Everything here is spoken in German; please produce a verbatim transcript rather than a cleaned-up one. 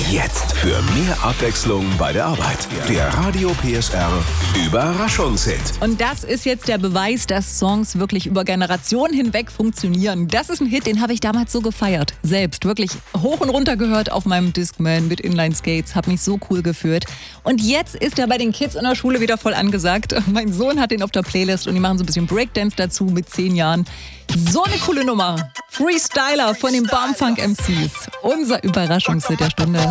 Jetzt für mehr Abwechslung bei der Arbeit. Der Radio P S R Überraschungshit. Und das ist jetzt der Beweis, dass Songs wirklich über Generationen hinweg funktionieren. Das ist ein Hit, den habe ich damals so gefeiert. Selbst wirklich hoch und runter gehört auf meinem Discman mit Inline-Skates. Hat mich so cool geführt. Und jetzt ist er bei den Kids in der Schule wieder voll angesagt. Mein Sohn hat den auf der Playlist und die machen so ein bisschen Breakdance dazu mit zehn Jahren. So eine coole Nummer. Freestyler von den Bumfunk M Cs. Unser Überraschungshit der Stunde.